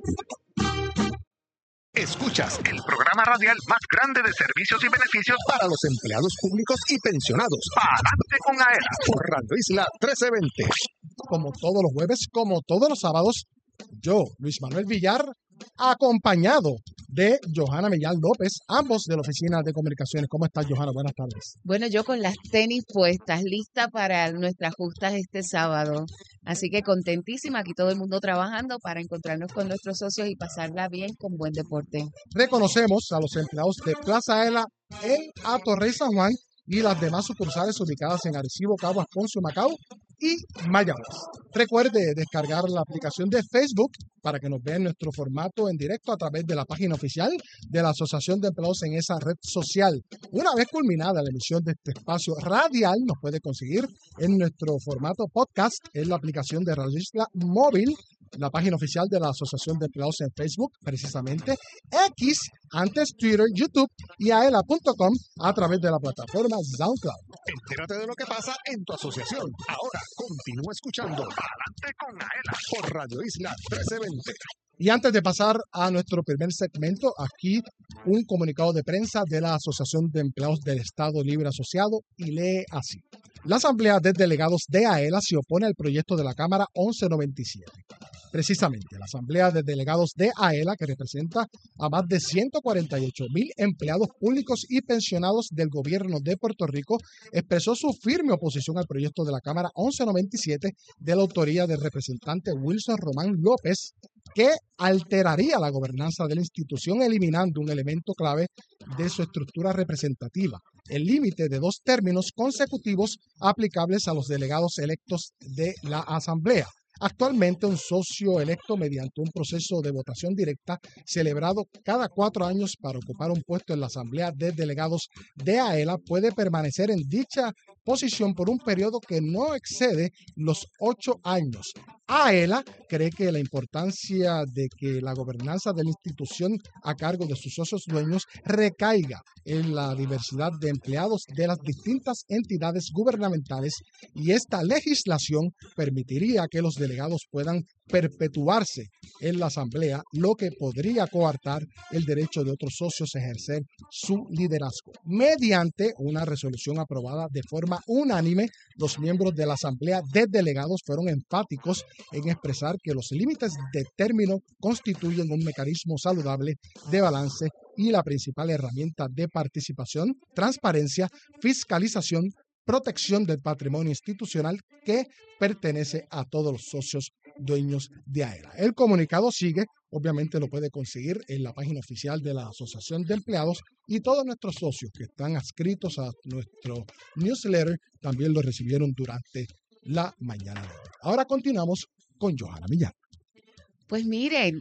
Escuchas el programa radial más grande de servicios y beneficios para los empleados públicos y pensionados. Adelante con AELA por Radio Isla 1320. Como todos los jueves, como todos los sábados, yo, Luis Manuel Villar, acompañado de Johanna Millán López, ambos de la Oficina de Comunicaciones. ¿Cómo estás, Johanna? Buenas tardes. Bueno, yo con las tenis puestas, lista para nuestras justas este sábado. Así que contentísima, aquí todo el mundo trabajando para encontrarnos con nuestros socios y pasarla bien con buen deporte. Reconocemos a los empleados de Plaza AELA en Atorrey San Juan y las demás sucursales ubicadas en Arecibo, Caguas, Ponce, Macao y Mayagüez. Recuerde descargar la aplicación de Facebook para que nos vea en nuestro formato en directo a través de la página oficial de la Asociación de Empleados en esa red social. Una vez culminada la emisión de este espacio radial, nos puede conseguir en nuestro formato podcast en la aplicación de Radio Isla Móvil, la página oficial de la Asociación de Empleados en Facebook, precisamente, X, antes Twitter, YouTube y aela.com a través de la plataforma SoundCloud. Entérate de lo que pasa en tu asociación. Ahora continúa escuchando Adelante con AELA por Radio Isla 1320. Y antes de pasar a nuestro primer segmento, aquí un comunicado de prensa de la Asociación de Empleados del Estado Libre Asociado y lee así. La Asamblea de Delegados de AELA se opone al proyecto de la Cámara 1197. Precisamente, la Asamblea de Delegados de AELA, que representa a más de 148,000 empleados públicos y pensionados del gobierno de Puerto Rico, expresó su firme oposición al proyecto de la Cámara 1197 de la autoría del representante Wilson Román López, que alteraría la gobernanza de la institución eliminando un elemento clave de su estructura representativa, el límite de 2 términos consecutivos aplicables a los delegados electos de la Asamblea. Actualmente, un socio electo mediante un proceso de votación directa celebrado cada 4 años para ocupar un puesto en la Asamblea de Delegados de AELA puede permanecer en dicha posición por un periodo que no excede los 8 años. AELA cree que la importancia de que la gobernanza de la institución a cargo de sus socios dueños recaiga en la diversidad de empleados de las distintas entidades gubernamentales y esta legislación permitiría que los delegados puedan perpetuarse en la Asamblea, lo que podría coartar el derecho de otros socios a ejercer su liderazgo. Mediante una resolución aprobada de forma unánime, los miembros de la Asamblea de Delegados fueron enfáticos en expresar que los límites de término constituyen un mecanismo saludable de balance y la principal herramienta de participación, transparencia, fiscalización, protección del patrimonio institucional que pertenece a todos los socios dueños de AELA. El comunicado sigue, obviamente lo puede conseguir en la página oficial de la Asociación de Empleados y todos nuestros socios que están adscritos a nuestro newsletter también lo recibieron durante la mañana de hoy. Ahora continuamos con Johanna Millán. Pues miren,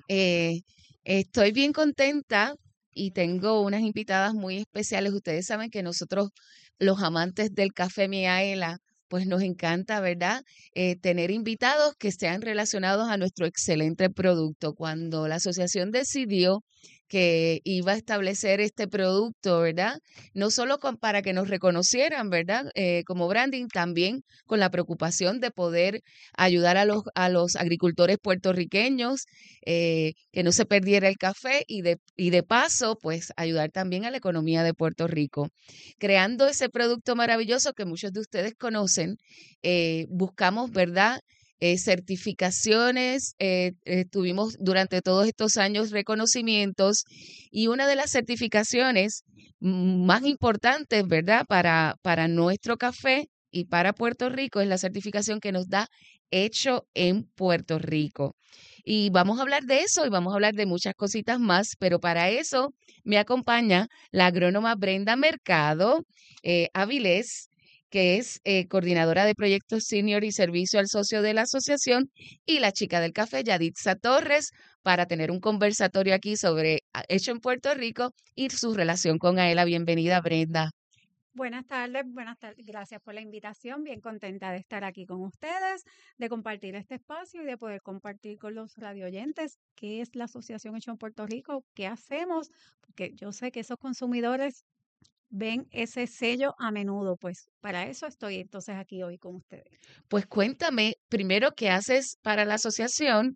estoy bien contenta y tengo unas invitadas muy especiales. Ustedes saben que nosotros, los amantes del café Miaela, pues nos encanta, ¿verdad? Tener invitados que sean relacionados a nuestro excelente producto. Cuando la asociación decidió que iba a establecer este producto, ¿verdad? No solo para que nos reconocieran, ¿verdad? Como branding, también con la preocupación de poder ayudar a los agricultores puertorriqueños, que no se perdiera el café y de paso, pues ayudar también a la economía de Puerto Rico. Creando ese producto maravilloso que muchos de ustedes conocen, buscamos, ¿verdad? Certificaciones, tuvimos durante todos estos años reconocimientos y una de las certificaciones más importantes, ¿verdad? Para nuestro café y para Puerto Rico es la certificación que nos da Hecho en Puerto Rico. Y vamos a hablar de eso y vamos a hablar de muchas cositas más, pero para eso me acompaña la agrónoma Brenda Mercado Avilés, que es coordinadora de proyectos senior y servicio al socio de la asociación, y la chica del café, Yaditza Torres, para tener un conversatorio aquí sobre Hecho en Puerto Rico y su relación con AELA. Bienvenida, Brenda. Buenas tardes, gracias por la invitación, bien contenta de estar aquí con ustedes, de compartir este espacio y de poder compartir con los radioyentes qué es la Asociación Hecho en Puerto Rico, qué hacemos, porque yo sé que esos consumidores ven ese sello a menudo, pues para eso estoy entonces aquí hoy con ustedes. Pues cuéntame primero qué haces para la asociación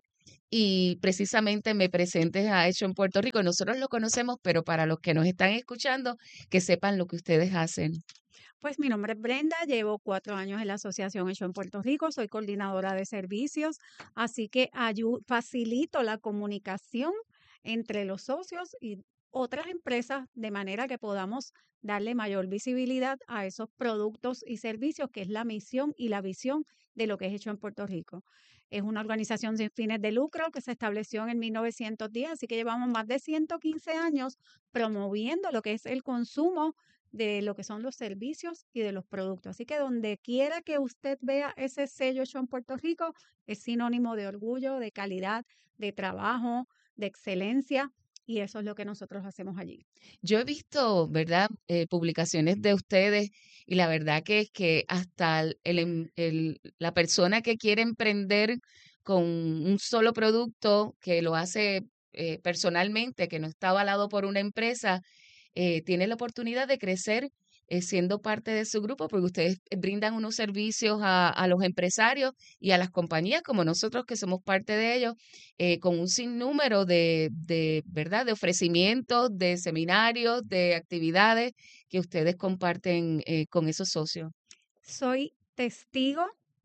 y precisamente me presentes a Hecho en Puerto Rico. Nosotros lo conocemos, pero para los que nos están escuchando, que sepan lo que ustedes hacen. Pues mi nombre es Brenda, llevo 4 años en la Asociación Hecho en Puerto Rico, soy coordinadora de servicios, así que facilito la comunicación entre los socios y otras empresas de manera que podamos darle mayor visibilidad a esos productos y servicios, que es la misión y la visión de lo que es Hecho en Puerto Rico. Es una organización sin fines de lucro que se estableció en 1910, así que llevamos más de 115 años promoviendo lo que es el consumo de lo que son los servicios y de los productos. Así que donde quiera que usted vea ese sello Hecho en Puerto Rico, es sinónimo de orgullo, de calidad, de trabajo, de excelencia, y eso es lo que nosotros hacemos allí. Yo he visto, ¿verdad?, publicaciones de ustedes y la verdad que es que hasta la persona que quiere emprender con un solo producto, que lo hace personalmente, que no está avalado por una empresa, tiene la oportunidad de crecer siendo parte de su grupo, porque ustedes brindan unos servicios a los empresarios y a las compañías como nosotros que somos parte de ellos, con un sinnúmero ¿verdad?, de ofrecimientos, de seminarios, de actividades que ustedes comparten con esos socios. Soy testigo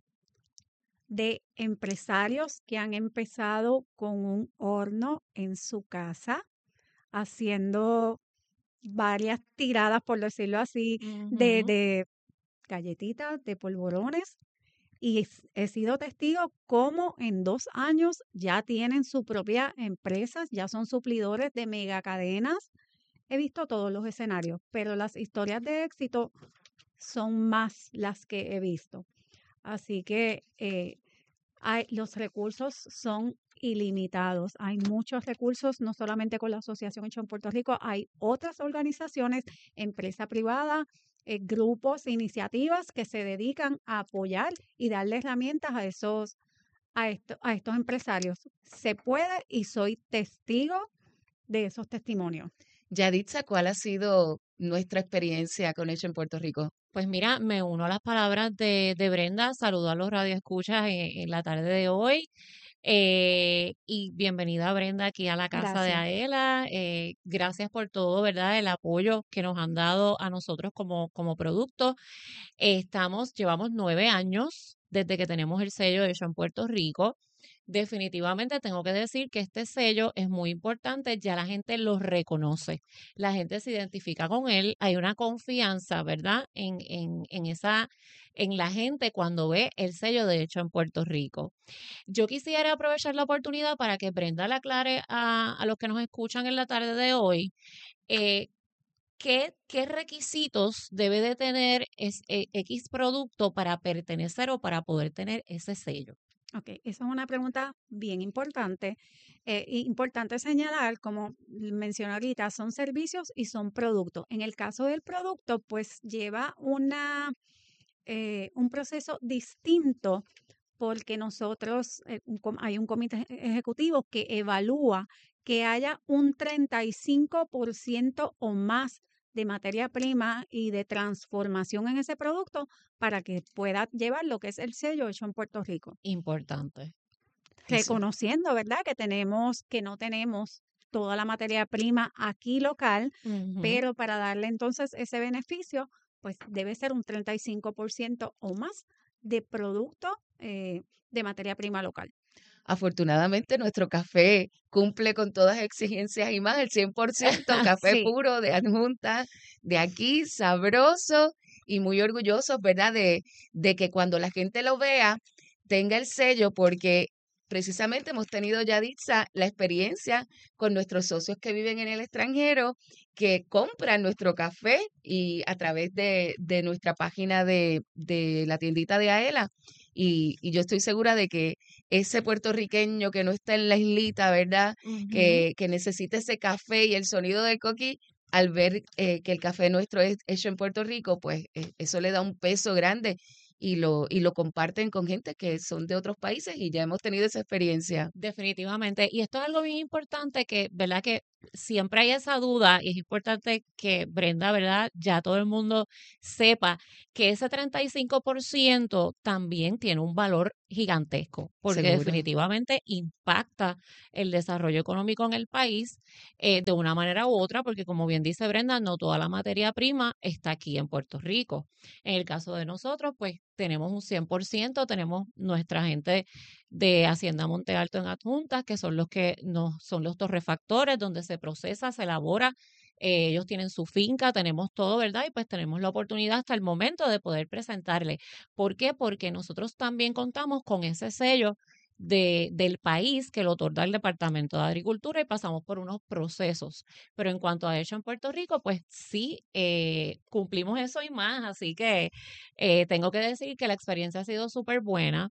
de empresarios que han empezado con un horno en su casa, haciendo varias tiradas, por decirlo así, de galletitas, de polvorones, y he sido testigo cómo en 2 años ya tienen su propia empresa, ya son suplidores de megacadenas. He visto todos los escenarios, pero las historias de éxito son más las que he visto. Así que los recursos son ilimitados. Hay muchos recursos, no solamente con la Asociación Hecho en Puerto Rico, hay otras organizaciones, empresa privada, grupos, iniciativas que se dedican a apoyar y darle herramientas a estos empresarios. Se puede, y soy testigo de esos testimonios. Yaditza, ¿cuál ha sido nuestra experiencia con Hecho en Puerto Rico? Pues mira, me uno a las palabras de Brenda, saludo a los radioescuchas en la tarde de hoy. Y bienvenida Brenda aquí a la casa de Gracias. Aela. Gracias por todo, ¿verdad? El apoyo que nos han dado a nosotros como producto. Llevamos 9 años desde que tenemos el sello Hecho en Puerto Rico. Definitivamente tengo que decir que este sello es muy importante, ya la gente lo reconoce, la gente se identifica con él, hay una confianza, ¿verdad? En la gente cuando ve el sello de Hecho en Puerto Rico. Yo quisiera aprovechar la oportunidad para que Brenda le aclare a los que nos escuchan en la tarde de hoy, ¿qué requisitos debe de tener X producto para pertenecer o para poder tener ese sello? Ok, esa es una pregunta bien importante. Importante señalar, como mencioné ahorita, son servicios y son productos. En el caso del producto, pues lleva un proceso distinto, porque nosotros, hay un comité ejecutivo que evalúa que haya un 35% o más de materia prima y de transformación en ese producto para que pueda llevar lo que es el sello Hecho en Puerto Rico. Importante. Eso. Reconociendo, ¿verdad?, que no tenemos toda la materia prima aquí local, pero para darle entonces ese beneficio, pues debe ser un 35% o más de producto de materia prima local. Afortunadamente, nuestro café cumple con todas las exigencias y más, el 100% café Sí. puro de adjunta de aquí, sabroso y muy orgullosos, ¿verdad? De que cuando la gente lo vea, tenga el sello, porque precisamente hemos tenido, Yaditza, la experiencia con nuestros socios que viven en el extranjero, que compran nuestro café y a través de nuestra página de la tiendita de Aela. Y yo estoy segura de que ese puertorriqueño que no está en la islita, ¿verdad? Que necesita ese café y el sonido del coquí, al ver que el café nuestro es hecho en Puerto Rico, pues eso le da un peso grande y lo comparten con gente que son de otros países y ya hemos tenido esa experiencia. Definitivamente. Y esto es algo bien importante que, ¿verdad? Que siempre hay esa duda y es importante que Brenda, ¿verdad? Ya todo el mundo sepa que ese 35% también tiene un valor gigantesco, porque Seguro. definitivamente impacta el desarrollo económico en el país de una manera u otra, porque como bien dice Brenda, no toda la materia prima está aquí en Puerto Rico. En el caso de nosotros, pues tenemos un 100%, tenemos nuestra gente de Hacienda Monte Alto en adjuntas, que son los que son los torrefactores, donde se procesa, se elabora. Ellos tienen su finca, tenemos todo, ¿verdad? Y pues tenemos la oportunidad hasta el momento de poder presentarle. ¿Por qué? Porque nosotros también contamos con ese sello del país que lo otorga el Departamento de Agricultura y pasamos por unos procesos. Pero en cuanto a hecho en Puerto Rico, pues sí, cumplimos eso y más. Así que tengo que decir que la experiencia ha sido súper buena.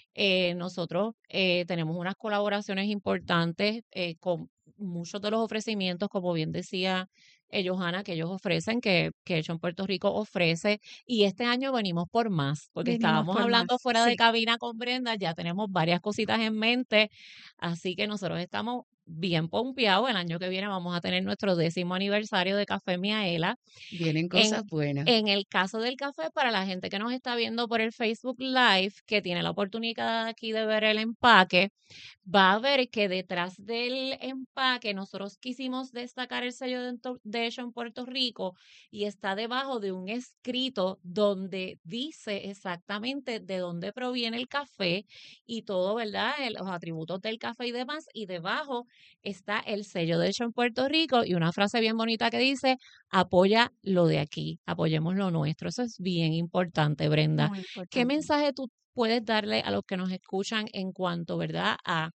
Nosotros tenemos unas colaboraciones importantes con muchos de los ofrecimientos, como bien decía Johanna, que ellos ofrecen, que Hecho en Puerto Rico ofrece, y este año venimos por más, porque Venimos estábamos por hablando más, fuera de sí. cabina con Brenda, ya tenemos varias cositas en mente, así que nosotros estamos bien pompeados. El año que viene vamos a tener nuestro 10º aniversario de Café Miaela. Vienen En, cosas buenas. en el caso del café, para la gente que nos está viendo por el Facebook Live, que tiene la oportunidad aquí de ver el empaque, va a ver que detrás del empaque nosotros quisimos destacar el sello de hecho en Puerto Rico y está debajo de un escrito donde dice exactamente de dónde proviene el café y todo, ¿verdad? Los atributos del café y demás. Y debajo está el sello de hecho en Puerto Rico y una frase bien bonita que dice: apoya lo de aquí, apoyemos lo nuestro. Eso es bien importante, Brenda. Muy ¿Qué importante. mensaje tú puedes darle a los que nos escuchan en cuanto, ¿verdad?,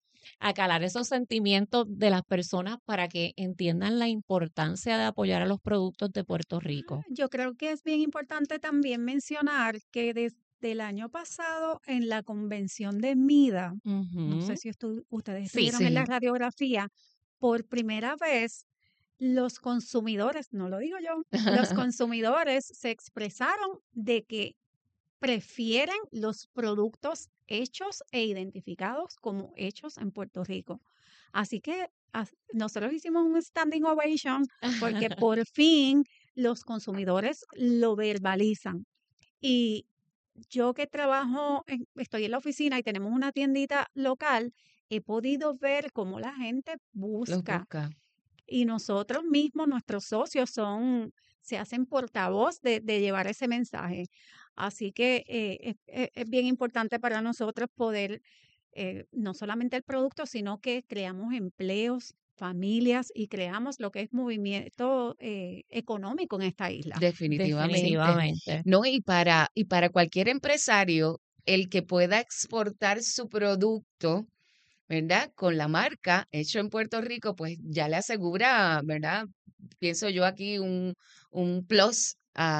a calar esos sentimientos de las personas para que entiendan la importancia de apoyar a los productos de Puerto Rico? Yo creo que es bien importante también mencionar que desde el año pasado en la convención de MIDA, no sé Ujú. si ustedes Sí, estuvieron en la Sí. radiografía, por primera vez los consumidores, no lo digo yo, los consumidores se expresaron de que prefieren los productos hechos e identificados como hechos en Puerto Rico. Así que nosotros hicimos un standing ovation porque por fin los consumidores lo verbalizan. Y yo que estoy en la oficina y tenemos una tiendita local, he podido ver cómo la gente Los busca busca. y nosotros mismos, nuestros socios se hacen portavoz de llevar ese mensaje. Así que es bien importante para nosotros poder, no solamente el producto, sino que creamos empleos, familias y creamos lo que es movimiento económico en esta isla. Definitivamente. Definitivamente. No, y para cualquier empresario, el que pueda exportar su producto, ¿verdad? Con la marca hecho en Puerto Rico, pues ya le asegura, ¿verdad? Pienso yo aquí un plus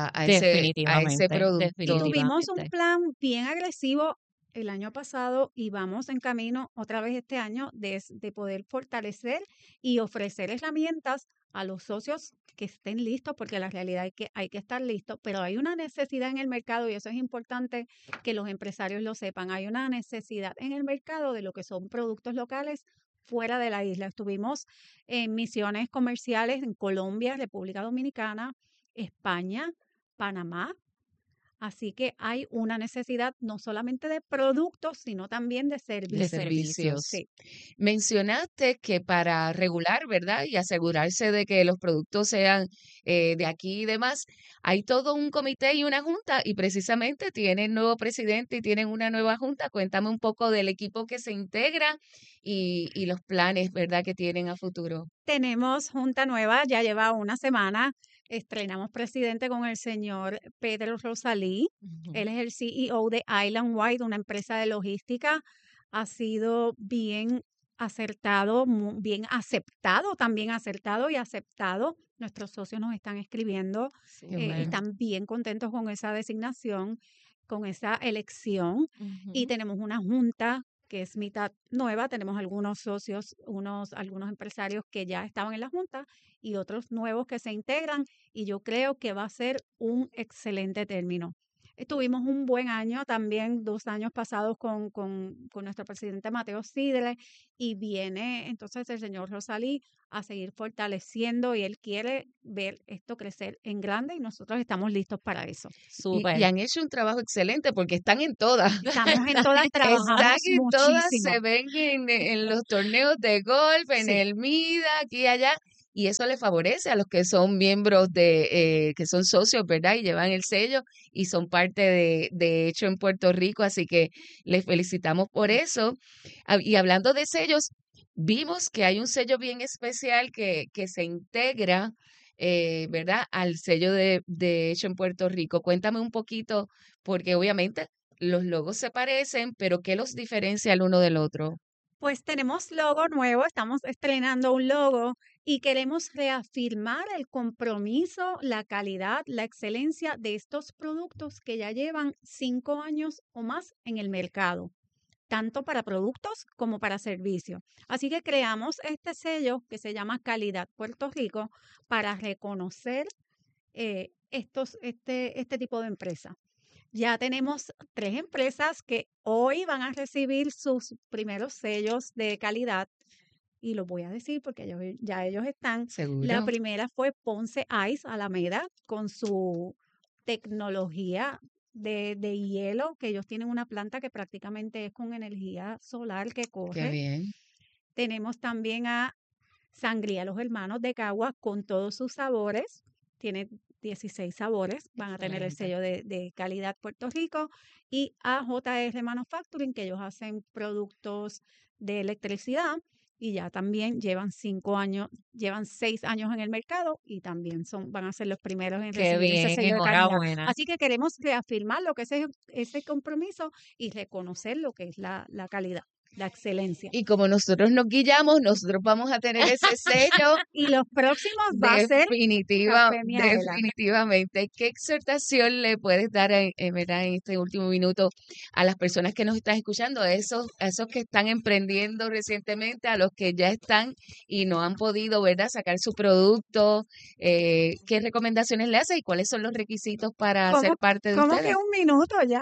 a ese Definitivamente, producto. Tuvimos un definitivamente. plan bien agresivo el año pasado y vamos en camino otra vez este año de poder fortalecer y ofrecer herramientas a los socios que estén listos, porque la realidad es que hay que estar listos, pero hay una necesidad en el mercado y eso es importante que los empresarios lo sepan. Hay una necesidad en el mercado de lo que son productos locales fuera de la isla. Estuvimos en misiones comerciales en Colombia, República Dominicana, España, Panamá. Así que hay una necesidad no solamente de productos, sino también de De servicios. servicios. Sí, Mencionaste que para regular, ¿verdad? Y asegurarse de que los productos sean de aquí y demás, hay todo un comité y una junta y precisamente tienen nuevo presidente y tienen una nueva junta. Cuéntame un poco del equipo que se integra y los planes, ¿verdad? Que tienen a futuro. tenemos junta nueva, ya lleva una semana. Estrenamos presidente con el señor Pedro Rosalí. Ujú. Él es el CEO de Island Wide, una empresa de logística. Ha sido bien acertado, bien aceptado, también acertado y aceptado. Nuestros socios nos están escribiendo, Qué bueno. están bien contentos con esa designación, con esa elección. Y Ujú. tenemos una junta que es mitad nueva. Tenemos algunos socios, algunos empresarios que ya estaban en la junta y otros nuevos que se integran y yo creo que va a ser un excelente término. Tuvimos un buen año también, 2 años pasados con nuestro presidente Mateo Sidre, y viene entonces el señor Rosalí a seguir fortaleciendo, y él quiere ver esto crecer en grande y nosotros estamos listos para eso. Y Súper. han hecho un trabajo excelente porque están en todas. Estamos en todas, Están trabajamos en todas, muchísimo. se ven en los torneos de golf, en Sí. el MIDA, aquí y allá, y eso le favorece a los que son miembros que son socios, ¿verdad? Y llevan el sello y son parte de Hecho en Puerto Rico, así que les felicitamos por eso. Y hablando de sellos, vimos que hay un sello bien especial que se integra, ¿verdad? Al sello de Hecho en Puerto Rico. Cuéntame un poquito, porque obviamente los logos se parecen, pero ¿qué los diferencia el uno del otro? Pues tenemos logo nuevo, estamos estrenando un logo y queremos reafirmar el compromiso, la calidad, la excelencia de estos productos que ya llevan 5 años o más en el mercado, tanto para productos como para servicios. Así que creamos este sello que se llama Calidad Puerto Rico para reconocer este tipo de empresas. Ya tenemos 3 empresas que hoy van a recibir sus primeros sellos de calidad, y los voy a decir porque ya ellos están. La Seguro. primera fue Ponce Ice Alameda, con su tecnología de hielo, que ellos tienen una planta que prácticamente es con energía solar que Qué corre. bien. Tenemos también a Sangría Los Hermanos de Caguas con todos sus sabores. Tiene 16 sabores, van a tener el sello de calidad Puerto Rico. Y a JR Manufacturing, que ellos hacen productos de electricidad y ya también llevan 5 años, llevan 6 años en el mercado y también van a ser los primeros en Qué recibir ese bien, sello de calidad. enhorabuena. Así que queremos reafirmar lo que es ese compromiso y reconocer lo que es la calidad, la excelencia. Y como nosotros nos guiamos, nosotros vamos a tener ese sello. Y los próximos va a ser Café Miaela. Definitivamente. ¿Qué exhortación le puedes dar ¿verdad? En este último minuto a las personas que nos están escuchando, a esos que están emprendiendo recientemente, a los que ya están y no han podido, ¿verdad?, sacar su producto? ¿Qué recomendaciones le haces y cuáles son los requisitos para ser parte de ¿Cómo ustedes? que un minuto ya?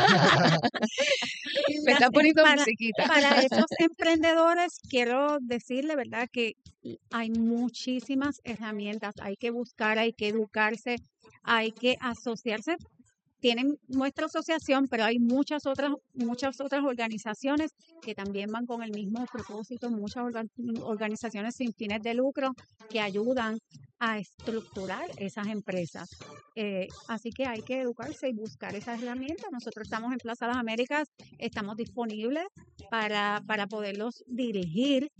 Me están poniendo Para musiquita. esos emprendedores, quiero decirle, ¿verdad?, que hay muchísimas herramientas. Hay que buscar, hay que educarse, hay que asociarse. Tienen nuestra asociación, pero hay muchas otras organizaciones que también van con el mismo propósito, muchas organizaciones sin fines de lucro que ayudan a estructurar esas empresas. Así que hay que educarse y buscar esas herramientas. Nosotros estamos en Plaza Las Américas, estamos disponibles para poderlos dirigir.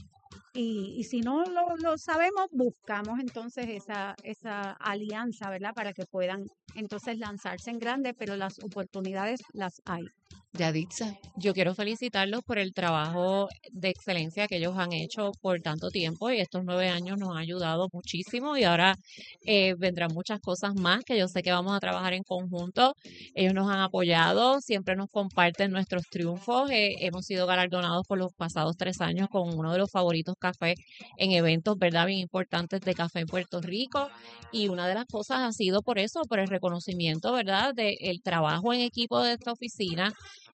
Y si no lo sabemos, buscamos entonces esa alianza, ¿verdad? Para que puedan entonces lanzarse en grande, pero las oportunidades las hay. Yaditza. Yo quiero felicitarlos por el trabajo de excelencia que ellos han hecho por tanto tiempo y estos 9 años nos han ayudado muchísimo y ahora vendrán muchas cosas más que yo sé que vamos a trabajar en conjunto. Ellos nos han apoyado, siempre nos comparten nuestros triunfos. Hemos sido galardonados por los pasados 3 años con uno de los favoritos café en eventos, ¿verdad?, bien importantes de café en Puerto Rico, y una de las cosas ha sido por eso, por el reconocimiento, ¿verdad?, del trabajo en equipo de esta oficina,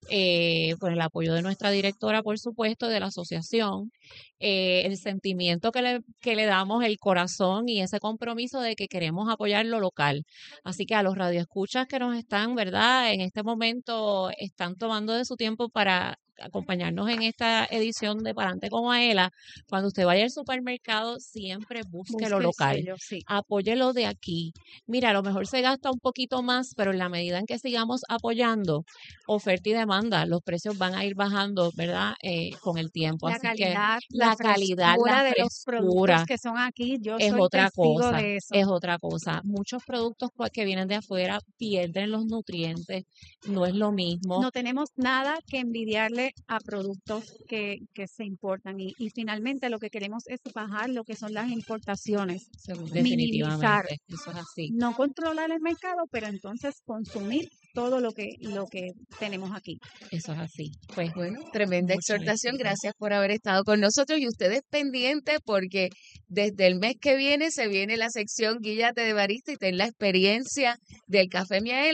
por el apoyo de nuestra directora, por supuesto, de la asociación, el sentimiento que le damos, el corazón y ese compromiso de que queremos apoyar lo local. Así que a los radioescuchas que nos están, ¿verdad?, en este momento están tomando de su tiempo para acompañarnos en esta edición de Parante con Aela, cuando usted vaya al supermercado, siempre busque lo local, Sí. apóyelo de aquí. Mira, a lo mejor se gasta un poquito más, pero en la medida en que sigamos apoyando oferta y demanda, los precios van a ir bajando, ¿verdad?, con el tiempo. La Así calidad, que la calidad, la de los productos frescura que son aquí, yo es soy otra testigo cosa, de eso. es otra cosa. Muchos productos que vienen de afuera pierden los nutrientes, no es lo mismo. No tenemos nada que envidiarle a productos que se importan y finalmente lo que queremos es bajar lo que son las importaciones, minimizar, Definitivamente, eso es así. no controlar el mercado, pero entonces consumir todo lo que tenemos aquí. Eso es así. Pues Bueno, tremenda mucho exhortación. éxito. Gracias por haber estado con nosotros y ustedes pendientes porque desde el mes que viene se viene la sección Guíllate de Barista y ten la experiencia del Café Miaela.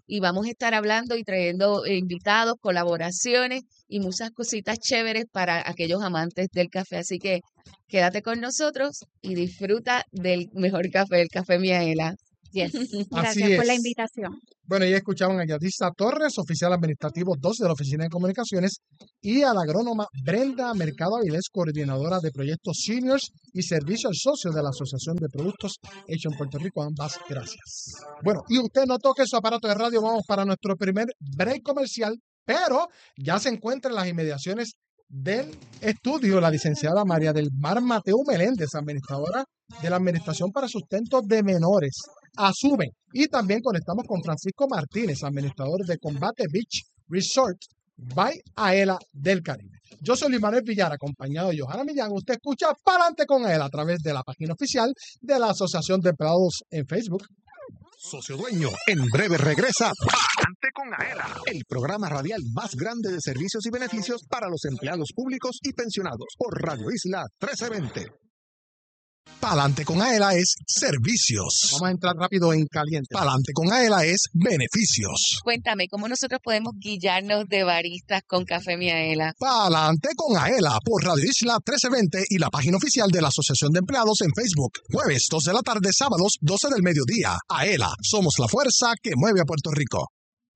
y vamos a estar hablando y trayendo invitados, colaboraciones y muchas cositas chéveres para aquellos amantes del café. Así que quédate con nosotros y disfruta del mejor café, el Café Miaela. Yes. Gracias por la invitación. Bueno, ya escuchaban a Yadisa Torres, oficial administrativo 2 de la Oficina de Comunicaciones, y a la agrónoma Brenda Mercado Avilés, coordinadora de proyectos seniors y servicio al socio de la Asociación de Productos Hecho en Puerto Rico. Ambas, gracias. Bueno, y usted no toque su aparato de radio, vamos para nuestro primer break comercial, pero ya se encuentra en las inmediaciones del estudio la licenciada María del Mar Mateo Meléndez, administradora de la Administración para Sustento de Menores, ASUME, y también conectamos con Francisco Martínez, administrador de Combate Beach Resort by Aela del Caribe. Yo soy Luis Manuel Villar, acompañado de Johanna Millán. Usted escucha Pa'lante con Aela a través de la página oficial de la Asociación de Empleados en Facebook. Socio Dueño, en breve regresa Pa'lante con Aela, el programa radial más grande de servicios y beneficios para los empleados públicos y pensionados por Radio Isla 1320. Pa'lante con Aela es servicios. Vamos a entrar rápido en caliente. Pa'lante con Aela es beneficios. Cuéntame, ¿cómo nosotros podemos guiarnos de baristas con Café Miaela? Pa'lante con Aela por Radio Isla 1320 y la página oficial de la Asociación de Empleados en Facebook. Jueves 2 de la tarde, sábados 12 del mediodía. Aela, somos la fuerza que mueve a Puerto Rico.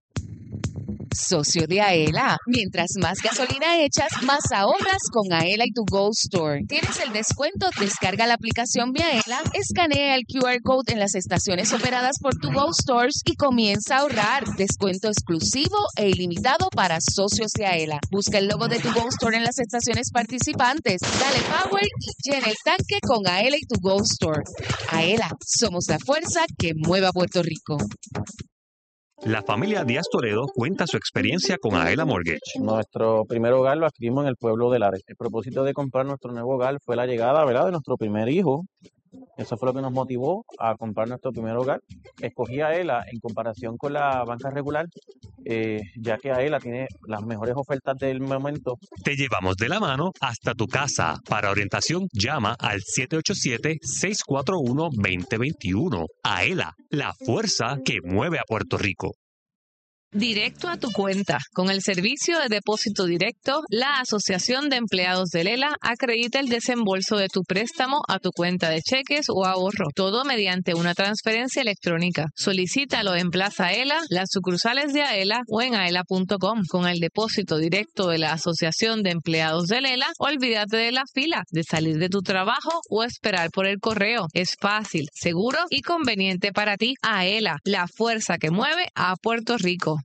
Socio de Aela. Mientras más gasolina echas, más ahorras con Aela y tu Go Store. ¿Tienes el descuento? Descarga la aplicación Miaela, escanea el QR Code en las estaciones operadas por tu Go Stores y comienza a ahorrar. Descuento exclusivo e ilimitado para socios de Aela. Busca el logo de tu Go Store en las estaciones participantes. Dale power y llena el tanque con Aela y tu Go Store. Aela, somos la fuerza que mueve a Puerto Rico. La familia Díaz Toledo cuenta su experiencia con Aela Mortgage. Nuestro primer hogar lo adquirimos en el pueblo de Lares. El propósito de comprar nuestro nuevo hogar fue la llegada, ¿verdad?, de nuestro primer hijo. Eso fue lo que nos motivó a comprar nuestro primer hogar. Escogí a Aela en comparación con la banca regular, ya que Aela tiene las mejores ofertas del momento. Te llevamos de la mano hasta tu casa. Para orientación, llama al 787-641-2021. Aela, la fuerza que mueve a Puerto Rico. Directo a tu cuenta. Con el servicio de depósito directo, la Asociación de Empleados de Lela acredita el desembolso de tu préstamo a tu cuenta de cheques o ahorro. Todo mediante una transferencia electrónica. Solicítalo en Plaza Aela, las sucursales de Aela o en aela.com. Con el depósito directo de la Asociación de Empleados de Lela, olvídate de la fila, de salir de tu trabajo o esperar por el correo. Es fácil, seguro y conveniente para ti. Aela, la fuerza que mueve a Puerto Rico.